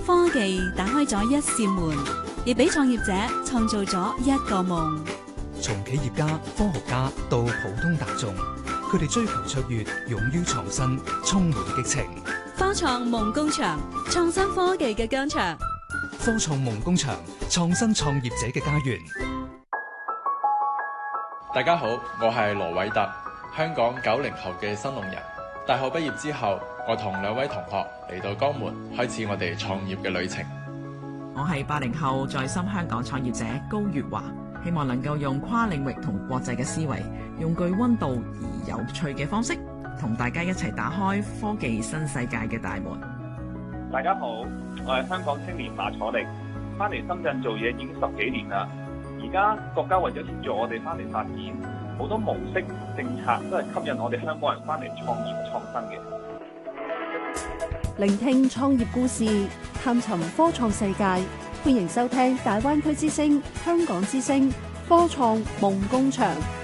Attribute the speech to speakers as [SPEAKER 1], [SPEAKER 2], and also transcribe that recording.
[SPEAKER 1] 科技打開咗一扇門，亦俾創業者創造咗一個夢。
[SPEAKER 2] 從企業家、科學家到普通大眾，佢哋追求卓越，勇於創新，充滿激情。
[SPEAKER 1] 科創夢工場，創新科技嘅疆場。
[SPEAKER 2] 科創夢工場，創新創業者嘅家園。
[SPEAKER 3] 大家好，我係羅偉特，香港90後嘅新農人。大學畢業之後，我同2位同學嚟到江門，開始我哋創業嘅旅程。
[SPEAKER 4] 我係80後在深香港創業者高月華，希望能夠用跨領域同國際嘅思維，用具溫度而有趣嘅方式，同大家一齊打開科技新世界嘅大門。
[SPEAKER 5] 大家好，我係香港青年馬楚力，翻嚟深圳做嘢已經10幾年啦。而家國家為咗協助我哋翻嚟發展，好多模式政策都係吸引我哋香港人翻嚟創業創新嘅。
[SPEAKER 6] 聆聽創業故事，探尋科創世界，歡迎收聽大灣區之聲、香港之聲科創夢工場。